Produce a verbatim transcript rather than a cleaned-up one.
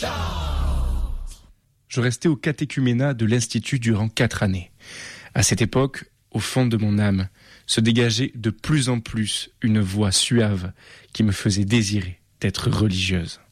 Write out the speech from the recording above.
Je restais au catéchuménat de l'Institut durant quatre années. À cette époque, au fond de mon âme, se dégageait de plus en plus une voix suave qui me faisait désirer d'être religieuse.